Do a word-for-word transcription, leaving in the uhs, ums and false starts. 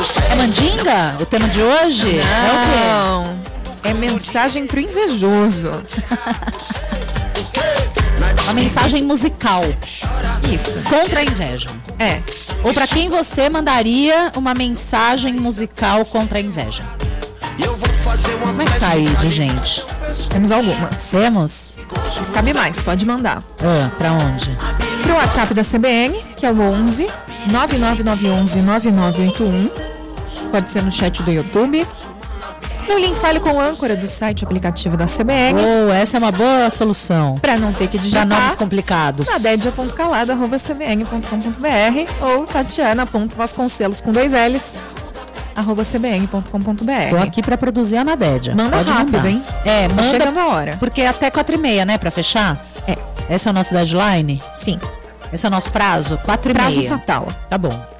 É mandinga? O tema de hoje? Não, é o quê? É mensagem pro invejoso. Uma mensagem musical. Isso. Contra a inveja. É. Ou pra quem você mandaria uma mensagem musical contra a inveja? Como é que tá aí de gente? Temos algumas. Temos? Mas cabe mais, pode mandar. Ah, pra onde? Pro WhatsApp da C B N, que é o onze nove nove nove um um nove nove oito um. Pode ser no chat do YouTube. No link Fale com âncora do site e aplicativo da C B N. Oh, essa é uma boa solução. Pra não ter que digitar. Pra nomes complicados. nadedia ponto calado arroba c b n ponto com ponto b r ou tatiana ponto vasconcelos com dois L's arroba c b n ponto com ponto b r. Tô aqui pra produzir a Nadédia. Manda Pode rápido, mandar. hein? É, Tá manda. chegando a hora. Porque é até quatro e meia, né, pra fechar? É. Esse é o nosso deadline? Sim. Esse é o nosso prazo? Quatro e Prazo meia. fatal. Tá bom.